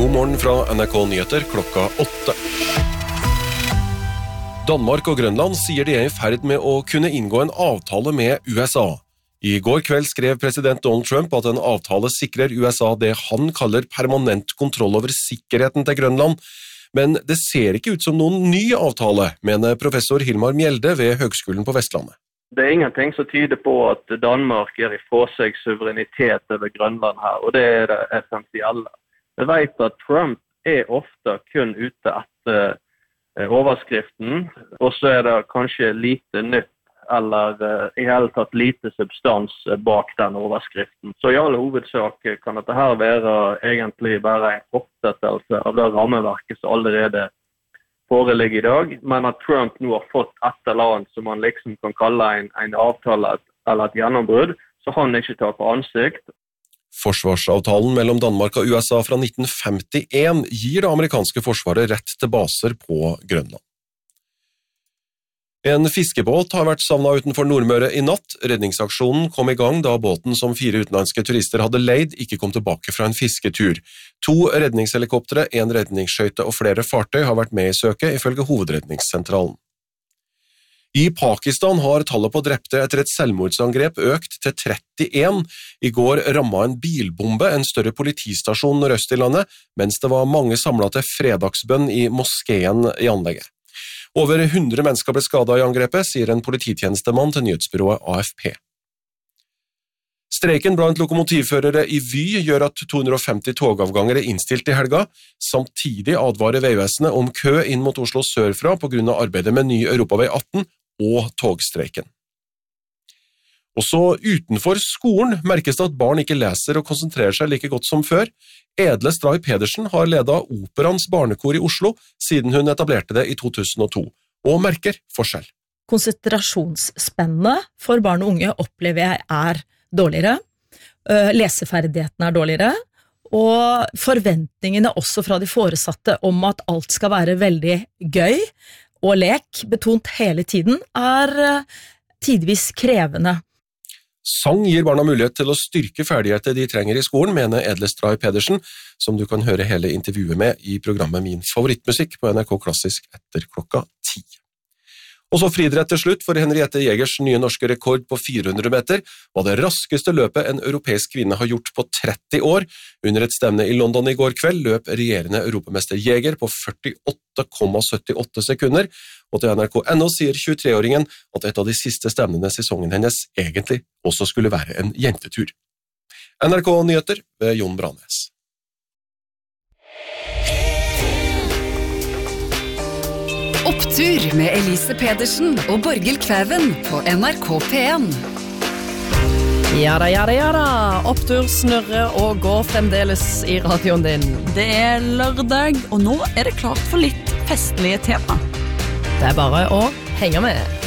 God morgen fra NRK Nyheter klokka 8. Danmark og Grønland sier de I ferd med å kunne inngå en avtale med USA. I går kveld skrev president Donald Trump at en avtale sikrer USA det han kaller permanent kontroll over sikkerheten til Grønland, men det ser ikke ut som noen ny avtale, mener professor Hilmar Mjelde ved Høgskolen på Vestlandet. Det ingenting som tyder på at Danmark I fra seg suverenitet over Grønland her, og det det essensielle. Vi vet at Trump ofte kun ute etter overskriften, og så det kanskje lite nytt, eller I hele tatt lite substans bak den overskriften. Så I alle hovedsak kan dette her være egentlig bare en fortsettelse av det rammeverket som allerede foreligger I dag, men at Trump nå har fått et eller annet som man liksom kan kalle en avtale eller et gjennombrudd, så han ikke tar på ansikt. Forsvarsavtalen mellom Danmark og USA fra 1951 gir det amerikanske forsvaret rett til baser på Grønland. En fiskebåt har vært savnet utenfor Nordmøre I natt. Redningsaksjonen kom I gang da båten som 4 utenlandske turister hadde leid ikke kom tilbake fra en fisketur. 2 redningshelikoptere, 1 redningsskøyte og flere fartøy har vært med I søket, ifølge hovedredningssentralen. I Pakistan har tallet på drepte etter et selvmordsangrep økt til 31. I går rammet en bilbombe en større politistasjon nordøst I landet, mens det var mange samlet til fredagsbønn I moskeen I anlegget. Over 100 mennesker ble skadet I angrepet, sier en polititjenestemann til nyhetsbyrået AFP. Streiken blant lokomotivførere I Vy gjør at 250 togavganger innstilt I helga. Samtidig advarer Veivesenet om kø inn mot Oslo sørfra på grunn av arbeidet med ny Europavei 18 og togstreiken. Også utenfor skolen merkes det at barn ikke leser og konsentrerer seg like godt som før. Edle Stray Pedersen har ledet Operans barnekor I Oslo siden hun etablerte det I 2002, og merker forskjell. Konsentrasjonsspennet for barn og unge opplever jeg dårligere, leseferdighetene dårligere, og forventningene også fra de foresatte om at alt skal være veldig gøy og lek, betont hele tiden, tidvis krevende. Sang gir barna mulighet til å styrke ferdigheter de trenger I skolen, mener Edle Stray Pedersen, som du kan høre hele intervjuet med I programmet Min favorittmusikk på NRK Klassisk etter klokka 10. Og så friidrett til slutt, for Henriette Jegers nye norske rekord på 400 meter var det raskeste løpet en europeisk kvinne har gjort på 30 år. Under et stevne I London I går kveld løp regjerende europamester Jeger på 48,78 sekunder, og til NRK.no sier 23-åringen at et av de siste stevnene sesongen hennes egentlig også skulle være en jentetur. NRK Nyheter ved Jon Branes. Opptur med Elise Pedersen og Borghild Kvæven på NRK P1. Ja da. Opptur snurrer og går fremdeles I radioen din. Det lørdag, og nå det klart for litt festlige tema. Det bare å henge med.